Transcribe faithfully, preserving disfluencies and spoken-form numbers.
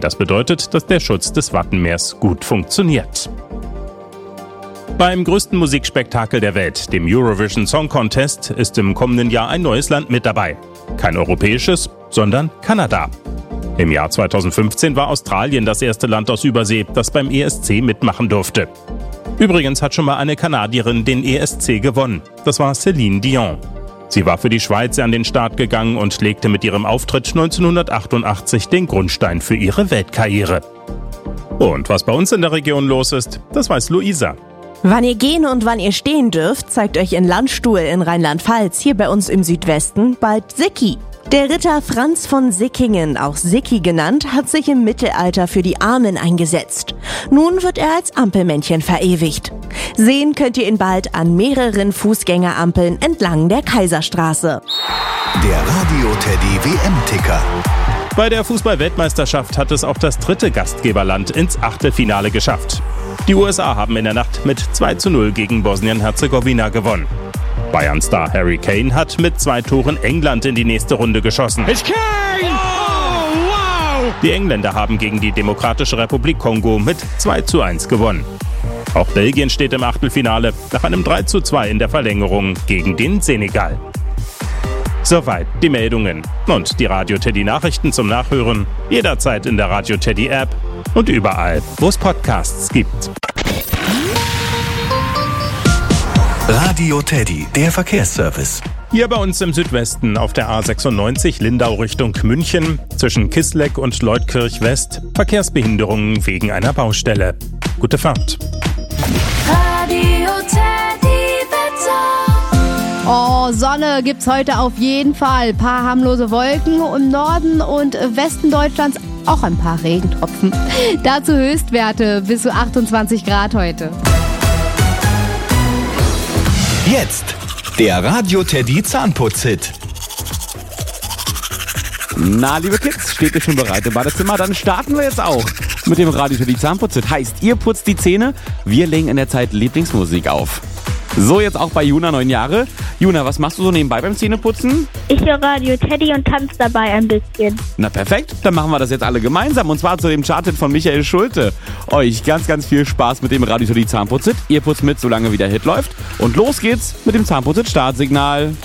Denn das bedeutet, dass der Schutz des Wattenmeers gut funktioniert. Beim größten Musikspektakel der Welt, dem Eurovision Song Contest, ist im kommenden Jahr ein neues Land mit dabei. Kein europäisches, sondern Kanada. Im Jahr zweitausendfünfzehn war Australien das erste Land aus Übersee, das beim E S C mitmachen durfte. Übrigens hat schon mal eine Kanadierin den E S C gewonnen. Das war Céline Dion. Sie war für die Schweiz an den Start gegangen und legte mit ihrem Auftritt neunzehnhundertachtundachtzig den Grundstein für ihre Weltkarriere. Und was bei uns in der Region los ist, das weiß Luisa. Wann ihr gehen und wann ihr stehen dürft, zeigt euch in Landstuhl in Rheinland-Pfalz, hier bei uns im Südwesten, bald Sicki. Der Ritter Franz von Sickingen, auch Sicki genannt, hat sich im Mittelalter für die Armen eingesetzt. Nun wird er als Ampelmännchen verewigt. Sehen könnt ihr ihn bald an mehreren Fußgängerampeln entlang der Kaiserstraße. Der Radio-Teddy W M-Ticker. Bei der Fußball-Weltmeisterschaft hat es auch das dritte Gastgeberland ins Achtelfinale geschafft. Die U S A haben in der Nacht mit zwei zu null gegen Bosnien-Herzegowina gewonnen. Bayern-Star Harry Kane hat mit zwei Toren England in die nächste Runde geschossen. It's Kane! Oh, wow! Die Engländer haben gegen die Demokratische Republik Kongo mit zwei zu eins gewonnen. Auch Belgien steht im Achtelfinale nach einem drei zu zwei in der Verlängerung gegen den Senegal. Soweit die Meldungen und die Radio-Teddy-Nachrichten zum Nachhören jederzeit in der Radio-Teddy-App und überall, wo es Podcasts gibt. Radio Teddy, der Verkehrsservice. Hier bei uns im Südwesten auf der A sechsundneunzig Lindau Richtung München zwischen Kisleck und Leutkirch West Verkehrsbehinderungen wegen einer Baustelle. Gute Fahrt. Radio Teddy Wetter. Oh, Sonne gibt's heute auf jeden Fall. Paar harmlose Wolken im Norden und Westen Deutschlands auch ein paar Regentropfen. Dazu Höchstwerte bis zu achtundzwanzig Grad heute. Jetzt der Radio Teddy Zahnputz-Hit. Na, liebe Kids, steht ihr schon bereit im Badezimmer? Dann starten wir jetzt auch mit dem Radio Teddy Zahnputz-Hit. Heißt, ihr putzt die Zähne, wir legen in der Zeit Lieblingsmusik auf. So, jetzt auch bei Juna, neun Jahre. Juna, was machst du so nebenbei beim Zähneputzen? Ich höre Radio Teddy und tanze dabei ein bisschen. Na perfekt, dann machen wir das jetzt alle gemeinsam und zwar zu dem Charthit von Michael Schulte. Euch ganz, ganz viel Spaß mit dem Radio Teddy Zahnputz-Hit. Ihr putzt mit, solange wie der Hit läuft. Und los geht's mit dem Zahnputz-Hit Startsignal.